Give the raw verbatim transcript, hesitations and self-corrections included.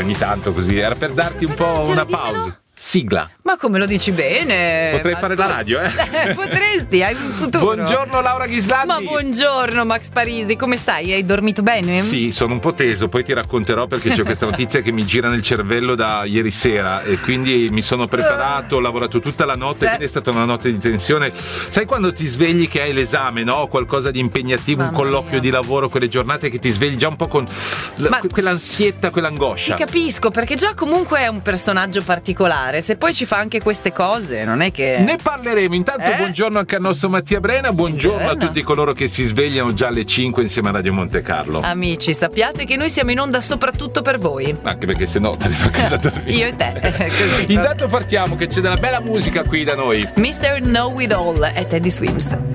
ogni tanto così era per darti un po' una pausa. Sigla. Ma come lo dici bene? Potrei ma fare ascolta. la radio, eh? Potresti, hai un futuro. Buongiorno Laura Ghislandi. Ma buongiorno Max Parisi, come stai? Hai dormito bene? Sì, sono un po' teso, poi ti racconterò perché c'è questa notizia che mi gira nel cervello da ieri sera e quindi mi sono preparato, ho lavorato tutta la notte, Se... quindi è stata una notte di tensione. Sai quando ti svegli che hai l'esame, no? Qualcosa di impegnativo, Mamma un colloquio mia. di lavoro, quelle giornate che ti svegli già un po' con la, Ma... quell'ansietta, quell'angoscia. Ti capisco, perché già comunque è un personaggio particolare, se poi ci fa anche queste cose, non è che... Ne parleremo. Intanto eh? buongiorno anche al nostro Mattia Brena, buongiorno Buongiorno. a tutti coloro che si svegliano già alle cinque insieme a Radio Monte Carlo. Amici, sappiate che noi siamo in onda soprattutto per voi. Anche perché sennò te ne fa casa dormire. Io e te. Così. Intanto partiamo che c'è della bella musica qui da noi. mister Know It All e Teddy Swims.